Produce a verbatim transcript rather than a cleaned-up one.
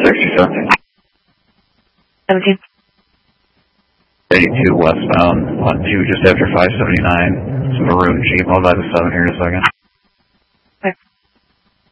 sixty-seven. seventeen. eighty-two westbound, on two just after five seventy-nine. It's a maroon Jeep. I'll buy the seven here in a second.